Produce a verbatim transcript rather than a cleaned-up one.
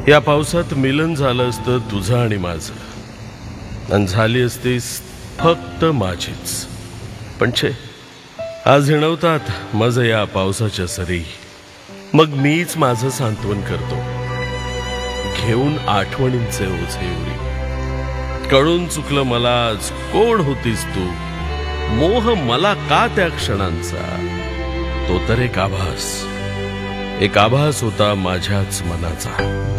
या पावसात मिलन झालं असतं तुझं आणि माझं, आणि झाली असतीस फक्त माझीच. पण छे, आज हिणवतात माझं या पावसाच्या सरी. मग मीच माझं सांत्वन करतो, घेऊन आठवणींचे ओझे उरी. कळून चुकलं मला आज कोण होतीस तू, मोह मला का त्या क्षणांचा. तो तर एक आभास, एक आभास होता माझ्याच मनाचा.